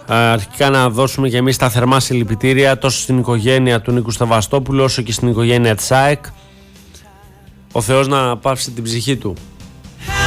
Αρχικά να δώσουμε και εμείς τα θερμά συλληπιτήρια τόσο στην οικογένεια του Νίκου Στεβαστόπουλου όσο και στην οικογένεια της ΑΕΚ. Ο Θεός να πάψει την ψυχή του.